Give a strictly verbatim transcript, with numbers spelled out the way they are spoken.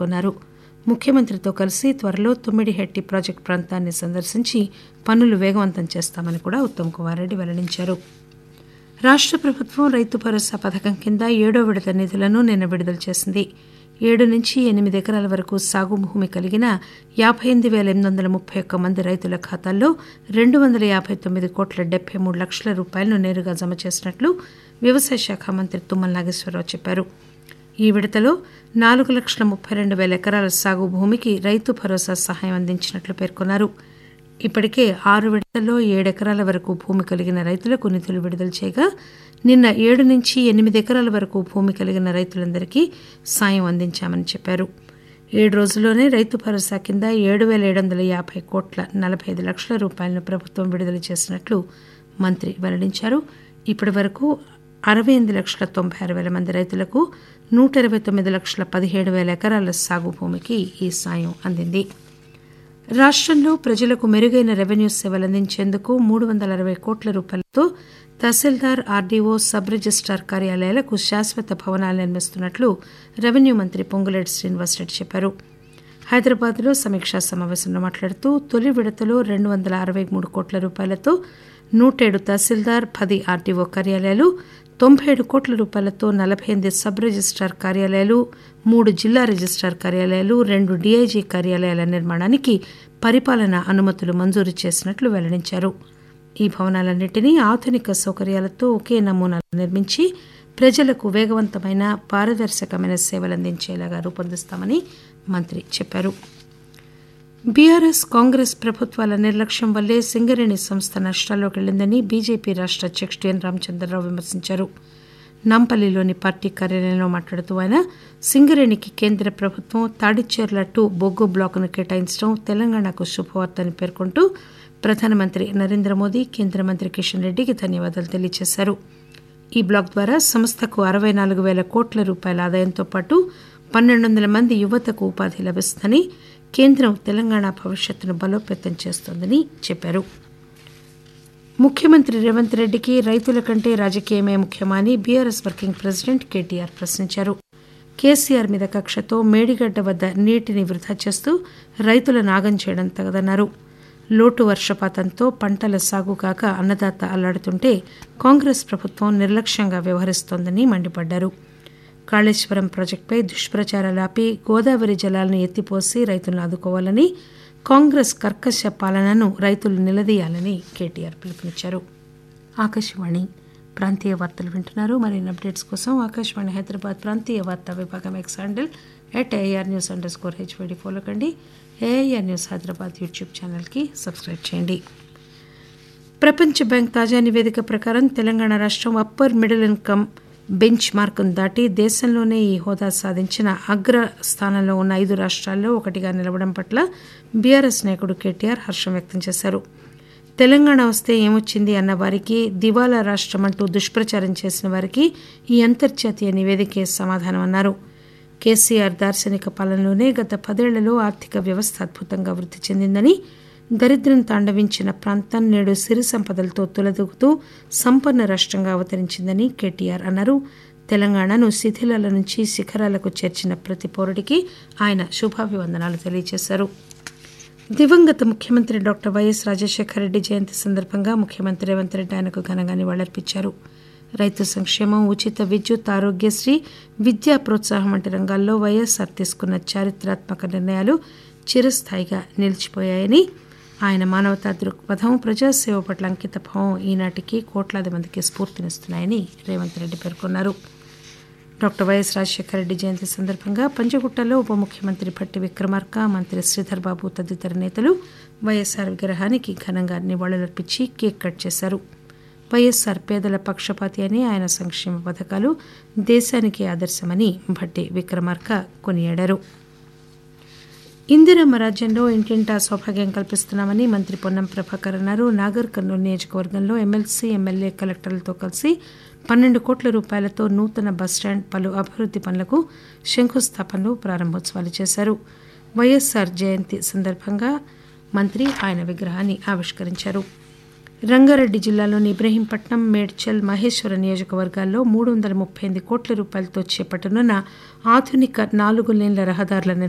పేర్కొన్నారు. ముఖ్యమంత్రితో కలిసి త్వరలో తుమ్మిడిహెట్టి ప్రాజెక్టు ప్రాంతాన్ని సందర్శించి పనులు వేగవంతం చేస్తామని కూడా ఉత్తమ్ కుమార్ రెడ్డి వెల్లడించారు. రాష్ట ప్రభుత్వం రైతు భరోసా పథకం కింద ఏడో విడత నిధులను నిన్న విడుదల చేసింది. ఏడు నుంచి ఎనిమిది ఎకరాల వరకు సాగు భూమి కలిగిన యాబై ఎనిమిది పేల ఎనిమిది వందల ముప్పై ఒక్క మంది రైతుల ఖాతాల్లో రెండు వందల యాబై తొమ్మిది కోట్ల డెబ్బై మూడు లక్షల రూపాయలను నేరుగా జమ చేసినట్లు వ్యవసాయ శాఖ మంత్రి తుమ్మల నాగేశ్వరరావు చెప్పారు. ఈ విడతలో నాలుగు లక్షల ముప్పై రెండు పేల ఎకరాల సాగు భూమికి రైతు భరోసా సహాయం అందించినట్లు పేర్కొన్నారు. ఇప్పటికే ఆరు విడతల్లో ఏడెకరాల వరకు భూమి కలిగిన రైతులకు నిధులు విడుదల చేయగా నిన్న ఏడు నుంచి ఎనిమిది ఎకరాల వరకు భూమి కలిగిన రైతులందరికీ సాయం అందించామని చెప్పారు. ఏడు రోజుల్లోనే రైతు భరోసా కింద ఏడు పేల ఏడు వందల యాబై కోట్ల నలభై ఐదు లక్షల రూపాయలను ప్రభుత్వం విడుదల చేసినట్లు మంత్రి వెల్లడించారు. ఇప్పటి వరకు అరవై ఎనిమిది లక్షల తొంభై ఆరు పేల మంది రైతులకు నూట ఇరవై తొమ్మిది లక్షల పదిహేడు పేల ఎకరాల సాగు భూమికి ఈ సాయం అందింది. రాష్టంలో ప్రజలకు మెరుగైన రెవెన్యూ సేవలు అందించేందుకు మూడు వందల అరవై కోట్ల రూపాయలతో తహసీల్దార్, ఆర్డీఓ, సబ్ రిజిస్టార్ కార్యాలయాలకు శాశ్వత భవనాలు నిర్మిస్తున్నట్లు రెవెన్యూ మంత్రి పొంగులేటి శ్రీనివాసరెడ్డి చెప్పారు. హైదరాబాద్లో సమీక్షా సమావేశంలో మాట్లాడుతూ తొలి విడతలో రెండు వందల అరవై మూడు కోట్ల రూపాయలతో నూటేడు తహసీల్దార్, పది ఆర్డీఓ కార్యాలయాలు, తొంభై ఏడు కోట్ల రూపాయలతో నలభై ఎనిమిది సబ్ రిజిస్టార్ కార్యాలయాలు, మూడు జిల్లా రిజిస్టార్ కార్యాలయాలు, రెండు డీఐజీ కార్యాలయాల నిర్మాణానికి పరిపాలనా అనుమతులు మంజూరు చేసినట్లు వెల్లడించారు. ఈ భవనాలన్నింటినీ ఆధునిక సౌకర్యాలతో ఒకే నమూనాలో నిర్మించి ప్రజలకు వేగవంతమైన పారదర్శకమైన సేవలు అందించేలాగా రూపొందిస్తామని మంత్రి చెప్పారు. బీఆర్ఎస్, కాంగ్రెస్ ప్రభుత్వాల నిర్లక్ష్యం వల్లే సింగరేణి సంస్థ నష్టాల్లోకి వెళ్లిందని బీజేపీ రాష్ట అధ్యక్షుడు ఎన్ రామచంద్రరావు విమర్శించారు. నాంపల్లిలోని పార్టీ కార్యాలయంలో మాట్లాడుతూ ఆయన సింగరేణికి కేంద్ర ప్రభుత్వం తాడిచెర్ల టూ బొగ్గు బ్లాకును కేటాయించడం తెలంగాణకు శుభవార్త అని పేర్కొంటూ ప్రధానమంత్రి నరేంద్ర మోదీ, కేంద్ర మంత్రి కిషన్ రెడ్డికి ధన్యవాదాలు తెలియజేశారు. ఈ బ్లాక్ ద్వారా సంస్థకు అరవై నాలుగు పేల కోట్ల రూపాయల ఆదాయంతో పాటు పన్నెండు వందల మంది యువతకు ఉపాధి లభిస్తుందని, కేంద్రం తెలంగాణ భవిష్యత్తును బలోపేతం చేస్తోందని చెప్పారు. ముఖ్యమంత్రి రేవంత్ రెడ్డికి రైతుల కంటే రాజకీయమే ముఖ్యమా అని బీఆర్ఎస్ వర్కింగ్ ప్రెసిడెంట్ కేటీఆర్ ప్రశ్నించారు. కేసీఆర్ మీద కక్షతో మేడిగడ్డ వద్ద నీటిని వృధా చేస్తూ రైతులను ఆగం చేయడం తగదన్నారు. లోటు వర్షపాతంతో పంటల సాగు కాక అన్నదాత అల్లాడుతుంటే కాంగ్రెస్ ప్రభుత్వం నిర్లక్ష్యంగా వ్యవహరిస్తోందని మండిపడ్డారు. కాళేశ్వరం ప్రాజెక్టుపై దుష్ప్రచారాలు ఆపి గోదావరి జలాలను ఎత్తిపోసి రైతులను ఆదుకోవాలని, కాంగ్రెస్ కర్కశ పాలనను రైతులు నిలదీయాలని కేటీఆర్ పిలుపునిచ్చారు. ఆకాశవాణి ప్రాంతీయ వార్తలు వింటున్నారు. మరిన్ని అప్డేట్స్ కోసం ఆకాశవాణి హైదరాబాద్ ప్రాంతీయ వార్తా విభాగం X handle at AR news under score HYD follow కండి. ఏఆర్ న్యూస్ హైదరాబాద్ యూట్యూబ్ ఛానల్కి సబ్స్క్రైబ్ చేయండి. ప్రపంచ బ్యాంక్ తాజా నివేదిక ప్రకారం తెలంగాణ రాష్ట్రం అప్పర్ మిడిల్ ఇన్కమ్ బెంచ్ మార్కును దాటి దేశంలోనే ఈ హోదా సాధించిన అగ్ర స్థానంలో ఉన్న ఐదు రాష్ట్రాల్లో ఒకటిగా నిలవడం పట్ల బీఆర్ఎస్ నాయకుడు కేటీఆర్ హర్షం వ్యక్తం చేశారు. తెలంగాణ వస్తే ఏమొచ్చింది అన్న వారికి, దివాలా రాష్ట్రం అంటూ దుష్ప్రచారం చేసిన వారికి ఈ అంతర్జాతీయ నివేదికే సమాధానం అన్నారు. కేసీఆర్ దార్శనిక పాలనలోనే గత పదేళ్లలో ఆర్థిక వ్యవస్థ అద్భుతంగా వృద్ధి చెందిందని, దరిద్రం తాండవించిన ప్రాంతం నేడు సిరి సంపదలతో తులదూగుతూ సంపన్న రాష్ట్రంగా అవతరించిందని కేటీఆర్ అన్నారు. తెలంగాణను శిథిలాల నుంచి శిఖరాలకు చేర్చిన ప్రతి పౌరుడికి ఆయన శుభాభివందనాలు తెలియజేశారు. దివంగత ముఖ్యమంత్రి డాక్టర్ వైఎస్ రాజశేఖర రెడ్డి జయంతి సందర్భంగా ముఖ్యమంత్రి రేవంత్ రెడ్డి ఆయనకు ఘనంగా నివాళులర్పించారు. రైతు సంక్షేమం, ఉచిత విద్యుత్, ఆరోగ్యశ్రీ, విద్యా ప్రోత్సాహం వంటి రంగాల్లో వైఎస్ఆర్ తీసుకున్న చారిత్రాత్మక నిర్ణయాలు చిరస్థాయిగా నిలిచిపోయాయని, ఆయన మానవతా దృక్పథం, ప్రజాసేవ పట్ల అంకితభావం ఈనాటికి కోట్లాది మందికి స్ఫూర్తినిస్తున్నాయని రేవంత్ రెడ్డి పేర్కొన్నారు. డాక్టర్ వైఎస్ రాజశేఖర రెడ్డి జయంతి సందర్భంగా పంజగుట్టలో ఉప ముఖ్యమంత్రి భట్టి విక్రమార్క, మంత్రి శ్రీధర్ బాబు తదితర నేతలు వైఎస్ఆర్ విగ్రహానికి ఘనంగా నివాళులర్పించి కేక్ కట్ చేశారు. వైఎస్ఆర్ పేదల పక్షపాతి అని, ఆయన సంక్షేమ పథకాలు దేశానికి ఆదర్శమని భట్టి విక్రమార్క కొనియాడారు. ఇందిరమ్మ రాజ్యంలో ఇంటింటా సౌభాగ్యం కల్పిస్తున్నామని మంత్రి పొన్నం ప్రభాకర్ అన్నారు. నాగర్ కర్నూలు నియోజకవర్గంలో ఎమ్మెల్సీ, ఎమ్మెల్యే, కలెక్టర్లతో కలిసి పన్నెండు కోట్ల రూపాయలతో నూతన బస్టాండ్, పలు అభివృద్ది పనులకు శంకుస్థాపనలు, ప్రారంభోత్సవాలు చేశారు. వైఎస్ఆర్ జయంతి సందర్భంగా మంత్రి ఆయన విగ్రహాన్ని ఆవిష్కరించారు. రంగారెడ్డి జిల్లాలోని ఇబ్రహీంపట్నం, మేడ్చల్, మహేశ్వర నియోజకవర్గాల్లో మూడు వందల ముప్పై ఎనిమిది కోట్ల రూపాయలతో చేపట్టనున్న ఆధునిక నాలుగు లేన్ల రహదారుల